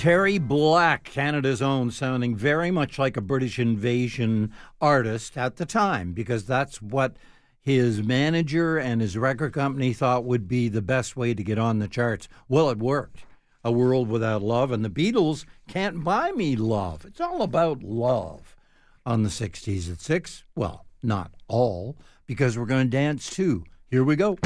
Terry Black, Canada's own, sounding very much like a British invasion artist at the time, because that's what his manager and his record company thought would be the best way to get on the charts. Well, it worked. A World Without Love, and the Beatles, Can't Buy Me Love. It's all about love on the 60s at 6. Well, not all, because we're going to dance too. Here we go.